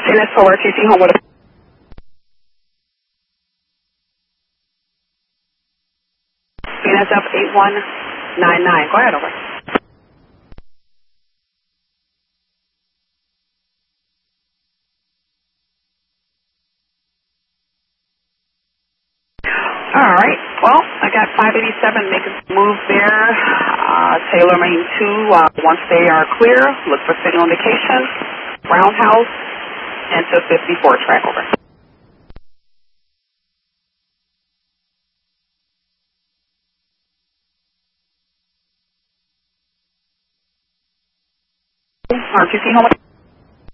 Dennis for RTC Homewood. BNSF 8199. Go ahead, over. All right. Well, I got 587 making some moves there. Taylor Main 2, once they are clear, look for signal indication. Roundhouse, into 54 track, over. RTC Homewood.